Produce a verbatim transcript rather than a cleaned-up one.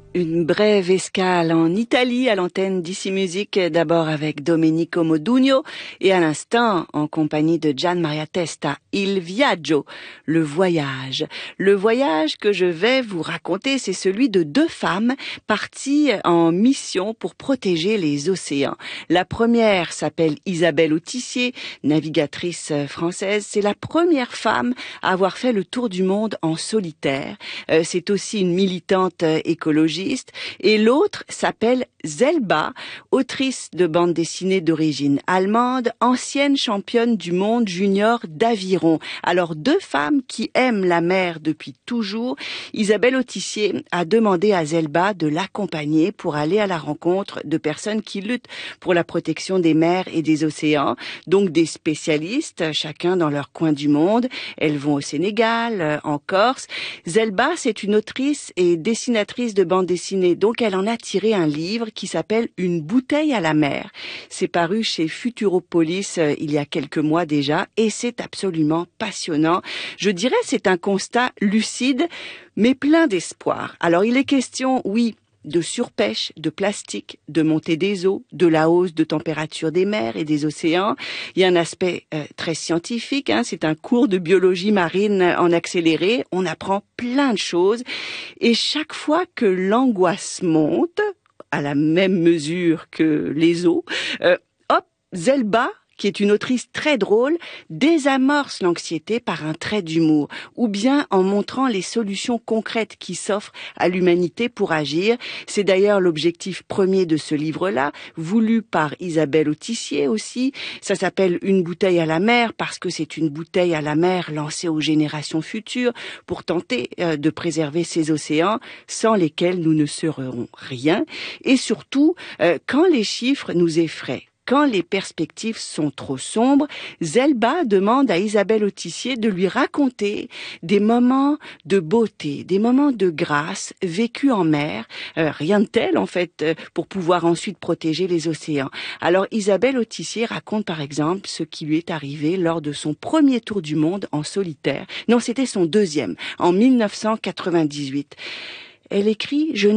Une brève escale en Italie à l'antenne d'Ici Musique, d'abord avec Domenico Modugno et à l'instant en compagnie de Gian Maria Testa, Il Viaggio, le voyage. Le voyage que je vais vous raconter, c'est celui de deux femmes parties en mission pour protéger les océans. La première s'appelle Isabelle Autissier, navigatrice française. C'est la première femme à avoir fait le tour du monde en solitaire. Euh, c'est aussi une militante écologiste. Et l'autre s'appelle Zelba, autrice de bande dessinée d'origine allemande, ancienne championne du monde junior d'aviron. Alors deux femmes qui aiment la mer depuis toujours. Isabelle Autissier a demandé à Zelba de l'accompagner pour aller à la rencontre de personnes qui luttent pour la protection des mers et des océans, donc des spécialistes, chacun dans leur coin du monde. Elles vont au Sénégal, en Corse. Zelba, c'est une autrice et dessinatrice de bande dessinée, donc elle en a tiré un livre qui s'appelle Une bouteille à la mer. C'est paru chez Futuropolis euh, il y a quelques mois déjà et c'est absolument passionnant. Je dirais c'est un constat lucide mais plein d'espoir. Alors il est question, oui, de surpêche, de plastique, de montée des eaux, de la hausse de température des mers et des océans. Il y a un aspect euh, très scientifique, hein, c'est un cours de biologie marine en accéléré, on apprend plein de choses et chaque fois que l'angoisse monte, à la même mesure que les eaux, euh, hop, Zelba, qui est une autrice très drôle, désamorce l'anxiété par un trait d'humour, ou bien en montrant les solutions concrètes qui s'offrent à l'humanité pour agir. C'est d'ailleurs l'objectif premier de ce livre-là, voulu par Isabelle Autissier aussi. Ça s'appelle Une bouteille à la mer, parce que c'est une bouteille à la mer lancée aux générations futures pour tenter euh, de préserver ces océans sans lesquels nous ne serons rien. Et surtout, euh, quand les chiffres nous effraient, quand les perspectives sont trop sombres, Zelba demande à Isabelle Autissier de lui raconter des moments de beauté, des moments de grâce vécus en mer, euh, rien de tel en fait, euh, pour pouvoir ensuite protéger les océans. Alors Isabelle Autissier raconte par exemple ce qui lui est arrivé lors de son premier tour du monde en solitaire. Non, c'était son deuxième, en mille neuf cent quatre-vingt-dix-huit. Elle écrit « Je